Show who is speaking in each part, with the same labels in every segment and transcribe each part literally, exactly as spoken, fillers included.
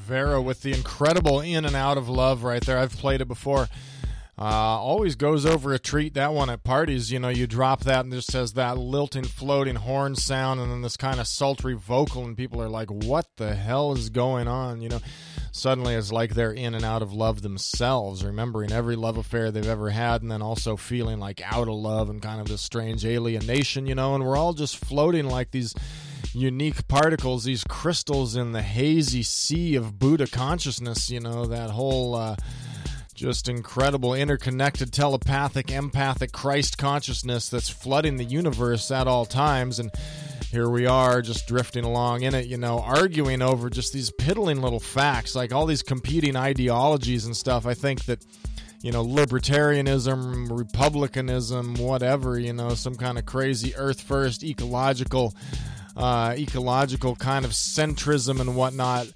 Speaker 1: Vera with the incredible In and Out of Love right there. I've played it before. Uh, always goes over a treat, that one at parties. You know, you drop that and it just has that lilting, floating horn sound and then this kind of sultry vocal, and people are like, what the hell is going on? You know, suddenly it's like they're in and out of love themselves, remembering every love affair they've ever had, and then also feeling like out of love and kind of this strange alienation, you know, and we're all just floating like these unique particles, these crystals in the hazy sea of Buddha consciousness, you know, that whole uh, just incredible interconnected telepathic empathic Christ consciousness that's flooding the universe at all times. And here we are just drifting along in it, you know, arguing over just these piddling little facts, like all these competing ideologies and stuff. I think that, you know, libertarianism, republicanism, whatever, you know, some kind of crazy earth first ecological Uh, ecological kind of centrism and whatnot.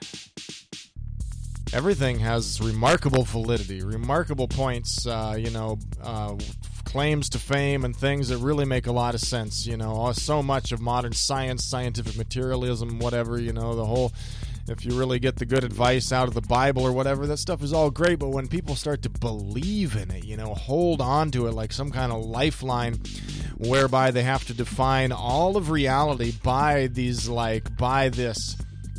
Speaker 1: Everything has remarkable validity, remarkable points, uh, you know, uh, claims to fame and things that really make a lot of sense, you know. So much of modern science, scientific materialism, whatever, you know, the whole, if you really get the good advice out of the Bible or whatever, that stuff is all great, but when people start to believe in it, you know, hold on to it like some kind of lifeline, whereby they have to define all of reality by these, like, by this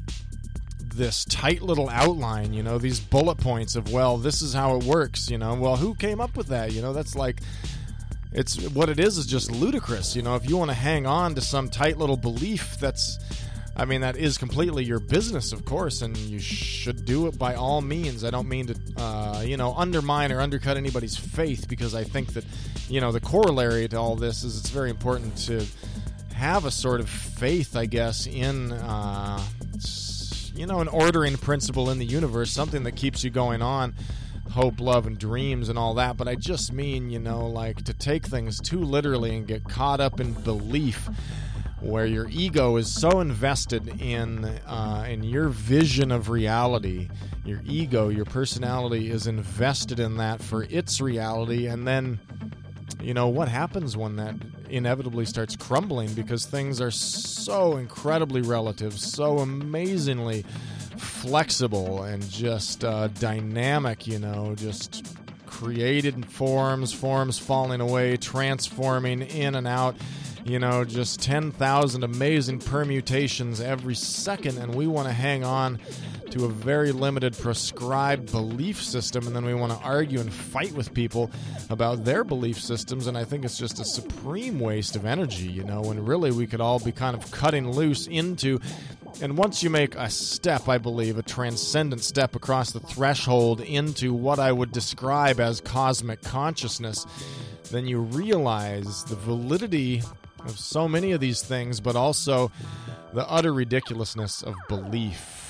Speaker 1: this tight little outline, you know, these bullet points of, well, this is how it works, you know. Well, who came up with that? You know, that's like, it's, what it is is just ludicrous, you know. If you want to hang on to some tight little belief, that's, I mean, that is completely your business, of course, and you should do it by all means. I don't mean to, uh, you know, undermine or undercut anybody's faith, because I think that, you know, the corollary to all this is it's very important to have a sort of faith, I guess, in, uh, you know, an ordering principle in the universe, something that keeps you going on, hope, love, and dreams and all that. But I just mean, you know, like, to take things too literally and get caught up in belief, where your ego is so invested in uh, in your vision of reality. Your ego, your personality is invested in that for its reality, and then, you know, what happens when that inevitably starts crumbling, because things are so incredibly relative, so amazingly flexible and just uh, dynamic, you know, just created forms, forms falling away, transforming in and out. You know, just ten thousand amazing permutations every second, and we want to hang on to a very limited prescribed belief system, and then we want to argue and fight with people about their belief systems, and I think it's just a supreme waste of energy, you know, when really we could all be kind of cutting loose into, and once you make a step, I believe, a transcendent step across the threshold into what I would describe as cosmic consciousness, then you realize the validity of so many of these things, but also the utter ridiculousness of belief.